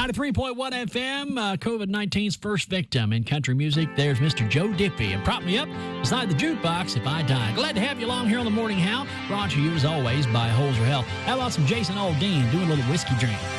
93.1 FM, COVID-19's first victim in country music. There's Mr. Joe Diffie, and prop me up beside the jukebox if I die. Glad to have you along here on the Morning How, brought to you as always by Holzer Health. How about some Jason Aldean doing a little whiskey drink?